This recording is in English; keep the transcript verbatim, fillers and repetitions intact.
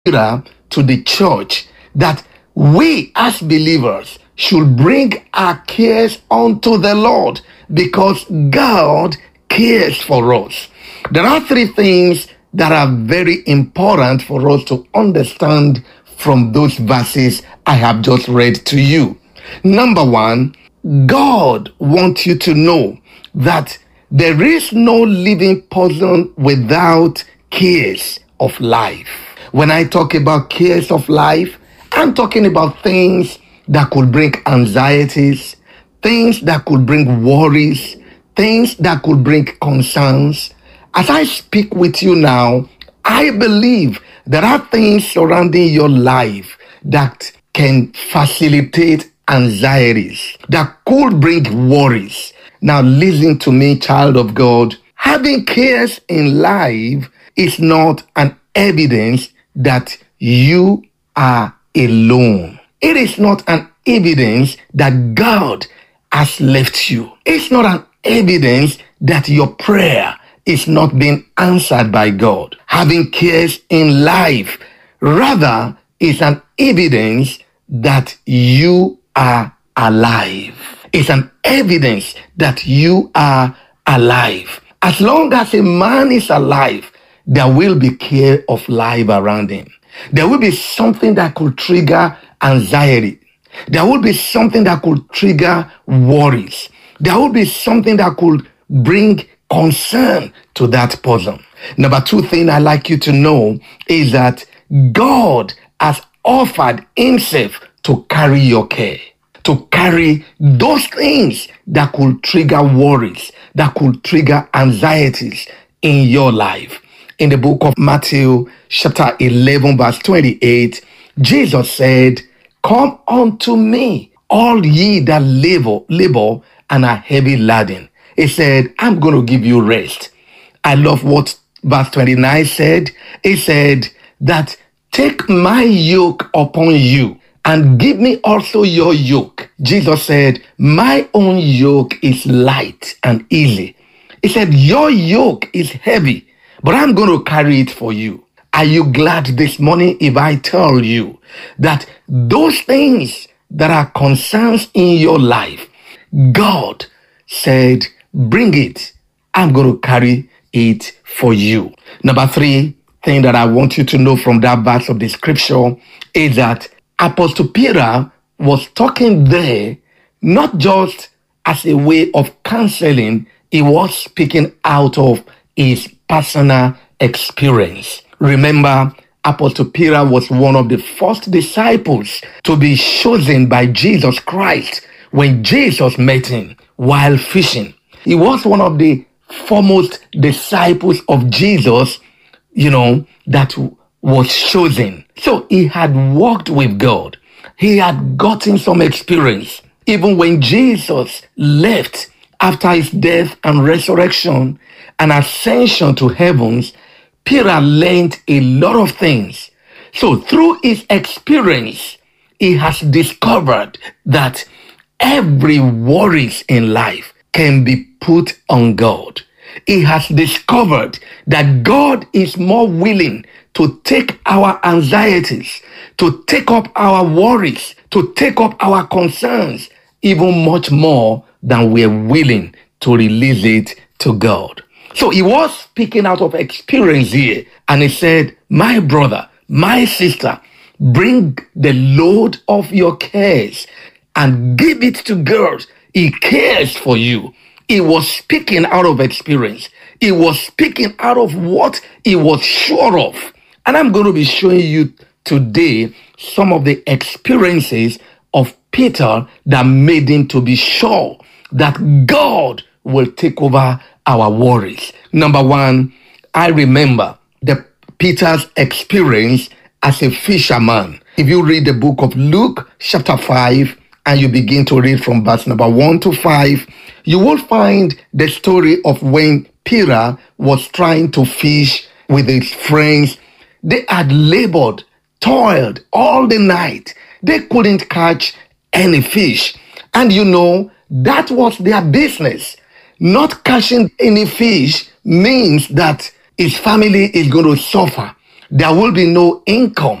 Peter to the church that we as believers should bring our cares unto the Lord because God cares for us. There are three things that are very important for us to understand from those verses I have just read to you. Number one, God wants you to know that there is no living person without cares of life. When I talk about cares of life, I'm talking about things that could bring anxieties, things that could bring worries, things that could bring concerns. As I speak with you now, I believe there are things surrounding your life that can facilitate anxieties, that could bring worries. Now listen to me, child of God. Having cares in life is not an evidence that you are alone. It is not an evidence that God has left you. It's not an evidence that your prayer is not being answered by God. Having cares in life rather is an evidence that you are alive. It's an evidence that you are alive. As long as a man is alive, there will be care of life around him. There will be something that could trigger anxiety. There will be something that could trigger worries. There will be something that could bring concern to that person. Number two thing I'd like you to know is that God has offered himself to carry your care, to carry those things that could trigger worries, that could trigger anxieties in your life. In the book of Matthew, chapter eleven, verse twenty-eight, Jesus said, "Come unto me, all ye that labor, labor and are heavy laden." He said, "I'm going to give you rest." I love what verse twenty-nine said. He said that, "Take my yoke upon you and give me also your yoke." Jesus said, "My own yoke is light and easy." He said, "Your yoke is heavy, but I'm going to carry it for you." Are you glad this morning if I tell you that those things that are concerns in your life, God said, "Bring it. I'm going to carry it for you." Number three thing that I want you to know from that verse of the scripture is that Apostle Peter was talking there not just as a way of counseling, he was speaking out of his personal experience. Remember, Apostle Peter was one of the first disciples to be chosen by Jesus Christ when Jesus met him while fishing. He was one of the foremost disciples of Jesus, you know, that was chosen. So he had walked with God. He had gotten some experience. Even when Jesus left after his death and resurrection and ascension to heavens, Peter learned a lot of things. So through his experience, he has discovered that every worries in life can be put on God. He has discovered that God is more willing to take our anxieties, to take up our worries, to take up our concerns, even much more than we're willing to release it to God. So he was speaking out of experience here, and he said, "My brother, my sister, bring the load of your cares and give it to God. He cares for you." He was speaking out of experience. He was speaking out of what he was sure of. And I'm going to be showing you today some of the experiences of Peter that made him to be sure that God will take over our worries. Number one, I remember the Peter's experience as a fisherman. If you read the book of Luke chapter five and you begin to read from verse number one to five, you will find the story of when Peter was trying to fish with his friends. They had labored, toiled all the night. They couldn't catch any fish. And you know, that was their business. Not catching any fish means that his family is going to suffer. There will be no income